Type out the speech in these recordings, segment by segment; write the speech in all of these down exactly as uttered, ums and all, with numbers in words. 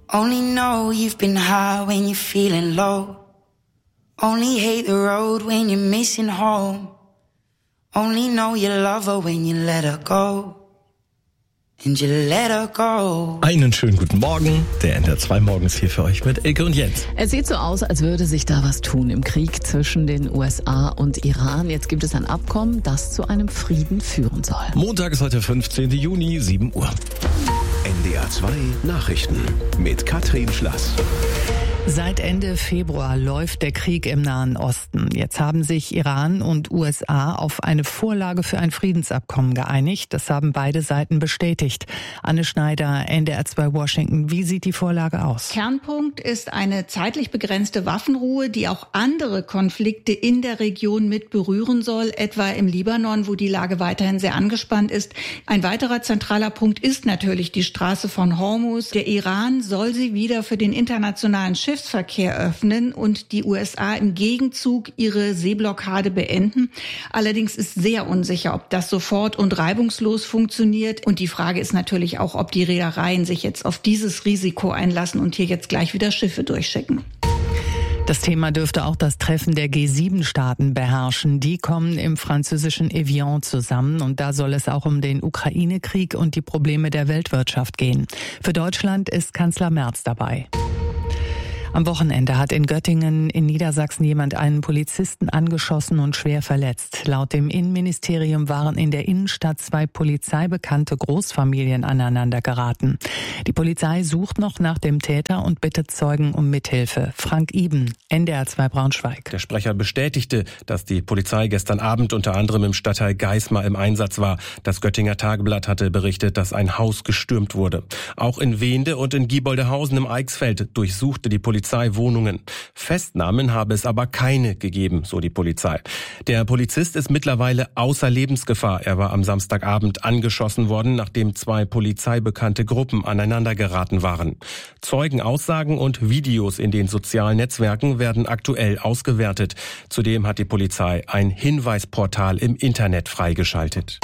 Only know you've been high when you're feeling low. Only hate the road when you're missing home. Only know you love her when you let her go. And you let her go. Einen schönen guten Morgen. Der N D R zwei Morgen ist hier für euch mit Elke und Jens. Es sieht so aus, als würde sich da was tun im Krieg zwischen den U S A und Iran. Jetzt gibt es ein Abkommen, das zu einem Frieden führen soll. Montag ist heute fünfzehnten Juni, sieben Uhr. N D R zwei Nachrichten mit Katrin Schlass. Seit Ende Februar läuft der Krieg im Nahen Osten. Jetzt haben sich Iran und U S A auf eine Vorlage für ein Friedensabkommen geeinigt. Das haben beide Seiten bestätigt. Anne Schneider, N D R zwei Washington. Wie sieht die Vorlage aus? Kernpunkt ist eine zeitlich begrenzte Waffenruhe, die auch andere Konflikte in der Region mit berühren soll, etwa im Libanon, wo die Lage weiterhin sehr angespannt ist. Ein weiterer zentraler Punkt ist natürlich die Straße von Hormuz. Der Iran soll sie wieder für den internationalen Schiff Verkehr öffnen und die U S A im Gegenzug ihre Seeblockade beenden. Allerdings ist sehr unsicher, ob das sofort und reibungslos funktioniert. Und die Frage ist natürlich auch, ob die Reedereien sich jetzt auf dieses Risiko einlassen und hier jetzt gleich wieder Schiffe durchschicken. Das Thema dürfte auch das Treffen der G sieben Staaten beherrschen. Die kommen im französischen Evian zusammen und da soll es auch um den Ukraine-Krieg und die Probleme der Weltwirtschaft gehen. Für Deutschland ist Kanzler Merz dabei. Am Wochenende hat in Göttingen in Niedersachsen jemand einen Polizisten angeschossen und schwer verletzt. Laut dem Innenministerium waren in der Innenstadt zwei polizeibekannte Großfamilien aneinander geraten. Die Polizei sucht noch nach dem Täter und bittet Zeugen um Mithilfe. Frank Iben, N D R zwei Braunschweig. Der Sprecher bestätigte, dass die Polizei gestern Abend unter anderem im Stadtteil Geismar im Einsatz war. Das Göttinger Tageblatt hatte berichtet, dass ein Haus gestürmt wurde. Auch in Wende und in Gieboldehausen im Eichsfeld durchsuchte die Polizei Wohnungen. Festnahmen habe es aber keine gegeben, so die Polizei. Der Polizist ist mittlerweile außer Lebensgefahr. Er war am Samstagabend angeschossen worden, nachdem zwei polizeibekannte Gruppen aneinander geraten waren. Zeugenaussagen und Videos in den sozialen Netzwerken werden aktuell ausgewertet. Zudem hat die Polizei ein Hinweisportal im Internet freigeschaltet.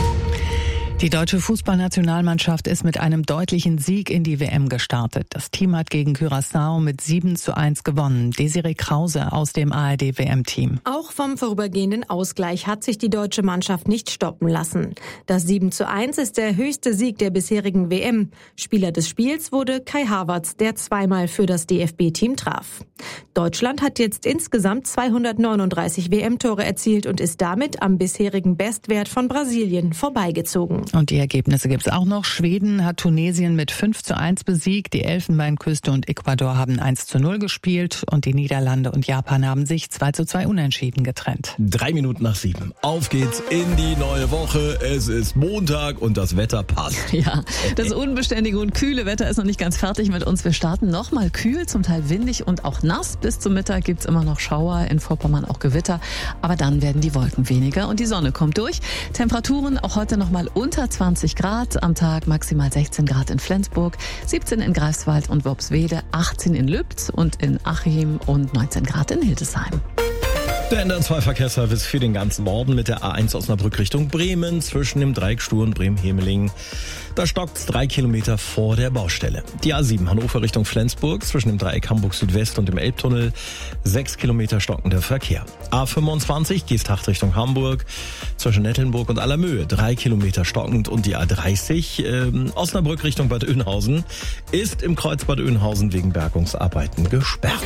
Die deutsche Fußballnationalmannschaft ist mit einem deutlichen Sieg in die W M gestartet. Das Team hat gegen Curaçao mit sieben zu eins gewonnen. Desiree Krause aus dem A R D W M-Team. Auch vom vorübergehenden Ausgleich hat sich die deutsche Mannschaft nicht stoppen lassen. Das sieben zu eins ist der höchste Sieg der bisherigen W M. Spieler des Spiels wurde Kai Havertz, der zweimal für das D F B-Team traf. Deutschland hat jetzt insgesamt zweihundertneununddreißig W M-Tore erzielt und ist damit am bisherigen Bestwert von Brasilien vorbeigezogen. Und die Ergebnisse gibt's auch noch. Schweden hat Tunesien mit fünf zu eins besiegt. Die Elfenbeinküste und Ecuador haben eins zu null gespielt. Und die Niederlande und Japan haben sich zwei zu zwei unentschieden getrennt. Drei Minuten nach sieben. Auf geht's in die neue Woche. Es ist Montag und das Wetter passt. Ja, das unbeständige und kühle Wetter ist noch nicht ganz fertig mit uns. Wir starten nochmal kühl, zum Teil windig und auch nass. Bis zum Mittag gibt's immer noch Schauer, in Vorpommern auch Gewitter. Aber dann werden die Wolken weniger und die Sonne kommt durch. Temperaturen auch heute nochmal unter zwanzig Grad, am Tag maximal sechzehn Grad in Flensburg, siebzehn in Greifswald und Worpswede, achtzehn in Lübz und in Achim und neunzehn Grad in Hildesheim. Der N D R zwei Verkehrsservice für den ganzen Norden mit der A eins Osnabrück Richtung Bremen zwischen dem Dreieck Stur und Bremen-Hemeling. Da stockt's drei Kilometer vor der Baustelle. Die A sieben Hannover Richtung Flensburg zwischen dem Dreieck Hamburg Südwest und dem Elbtunnel. Sechs Kilometer stockender Verkehr. A fünfundzwanzig Geesthacht Richtung Hamburg zwischen Nettelnburg und Allermöhe. Drei Kilometer stockend und die A dreißig ähm, Osnabrück Richtung Bad Oeynhausen ist im Kreuz Bad Oeynhausen wegen Bergungsarbeiten gesperrt.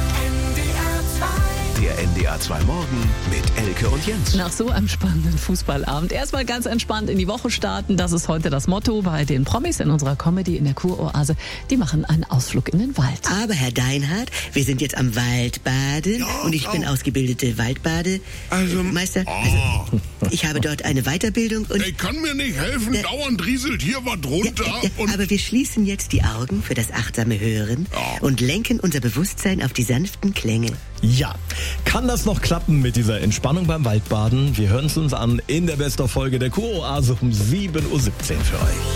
Der N D R zwei Morgen mit Elke und Jens. Nach so einem spannenden Fußballabend erstmal ganz entspannt in die Woche starten. Das ist heute das Motto bei den Promis in unserer Comedy in der Kuroase. Die machen einen Ausflug in den Wald. Aber Herr Deinhardt, wir sind jetzt am Waldbaden ja, und ich bin auch. ausgebildete Waldbademeister. Also, Meister. oh. Also, ich habe dort eine Weiterbildung und... Ich kann mir nicht helfen, Ja. dauernd rieselt hier was runter. Ja, ja, und aber wir schließen jetzt die Augen für das achtsame Hören Ja. und lenken unser Bewusstsein auf die sanften Klänge. Ja, kann das noch klappen mit dieser Entspannung beim Waldbaden? Wir hören es uns an in der Best-of-Folge der Kuroase um sieben Uhr siebzehn für euch.